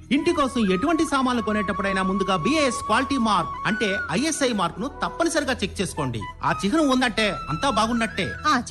ఇంటి కోసం ఎటువంటి సామాన్లు కొనేటప్పుడైనా ముందుగా బిఐఎస్ క్వాలిటీ మార్క్ అంటే ISI మార్క్ ను తప్పనిసరిగా చెక్ చేసుకోండి. ఆ చిహ్నం ఉందంటే అంతా బాగున్నట్టే. ఆ